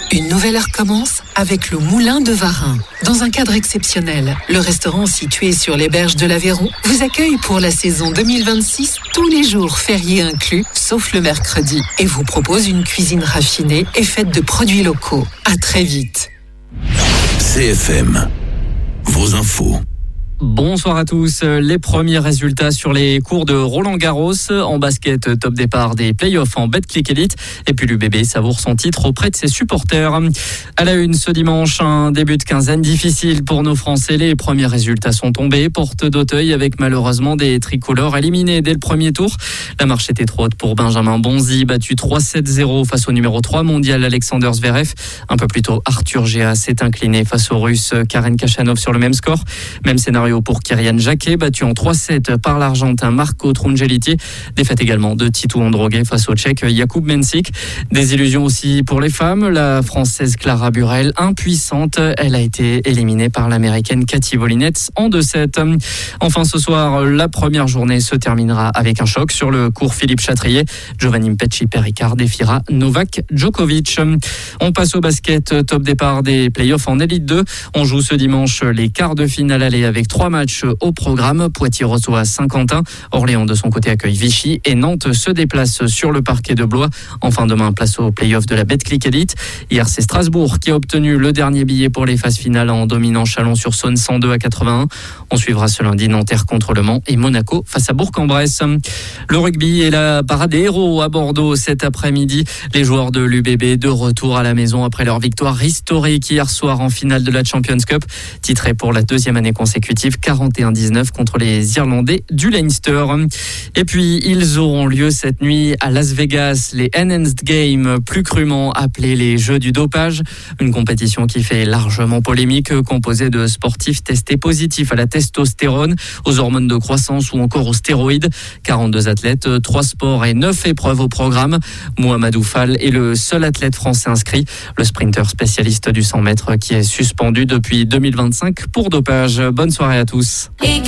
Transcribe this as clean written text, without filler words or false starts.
Une nouvelle heure commence avec le Moulin de Varin. Dans un cadre exceptionnel, le restaurant situé sur les berges de l'Aveyron vous accueille pour la saison 2026, tous les jours fériés inclus, sauf le mercredi, et vous propose une cuisine raffinée et faite de produits locaux. À très vite. CFM, vos infos. Bonsoir à tous. Les premiers résultats sur les cours de Roland-Garros. En basket, top départ des playoffs en Betclic Elite. Et puis l'UBB savoure son titre auprès de ses supporters. À la une ce dimanche, un début de quinzaine difficile pour nos Français. Les premiers résultats sont tombés. Porte d'Auteuil avec malheureusement des tricolores éliminés dès le premier tour. La marche était trop haute pour Benjamin Bonzi, battu 3-7-0 face au numéro 3 mondial Alexander Zverev. Un peu plus tôt, Arthur Géa s'est incliné face au Russe Karen Khachanov sur le même score. Même scénario pour Kyrian Jacquet, battu en 3-7 par l'Argentin Marco Trungelliti. Défaite également de Titu Ondroguet face au Tchèque Jakub Mensik. Des illusions aussi pour les femmes. La Française Clara Burel, impuissante, elle a été éliminée par l'Américaine Cathy Volinets en 2-7. Enfin ce soir, la première journée se terminera avec un choc sur le cours Philippe Chatrier. Giovanni Mpetshi-Perricard défiera Novak Djokovic. On passe au basket, top départ des playoffs en Elite 2. On joue ce dimanche les quarts de finale aller avec 3 matchs au programme. Poitiers reçoit Saint-Quentin. Orléans de son côté accueille Vichy et Nantes se déplace sur le parquet de Blois. Enfin demain, place au play-off de la Betclic Elite. Hier, c'est Strasbourg qui a obtenu le dernier billet pour les phases finales en dominant Chalon-sur-Saône 102-81. On suivra ce lundi Nanterre contre Le Mans et Monaco face à Bourg-en-Bresse. Le rugby et la parade des héros à Bordeaux cet après-midi. Les joueurs de l'UBB de retour à la maison après leur victoire historique hier soir en finale de la Champions Cup. Titré pour la deuxième année consécutive 41-19 contre les Irlandais du Leinster. Et puis, ils auront lieu cette nuit à Las Vegas, les Enhanced Games, plus crûment appelés les Jeux du dopage. Une compétition qui fait largement polémique, composée de sportifs testés positifs à la testostérone, aux hormones de croissance ou encore aux stéroïdes. 42 athlètes, 3 sports et 9 épreuves au programme. Mohamedou Fall est le seul athlète français inscrit, le sprinter spécialiste du 100 mètres qui est suspendu depuis 2025 pour dopage. Bonne soirée à tous.